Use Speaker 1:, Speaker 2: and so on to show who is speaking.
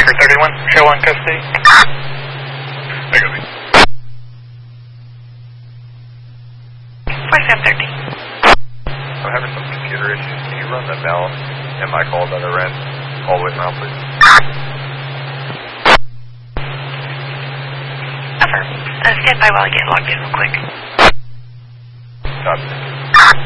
Speaker 1: for 31, show 1 custody.
Speaker 2: Negative.
Speaker 3: 4713.
Speaker 4: I'm having some computer issues. Can you run the bell and my call on the other end all the way around, please?
Speaker 3: Affirm. Stand by while I get logged in real quick.
Speaker 4: Copy.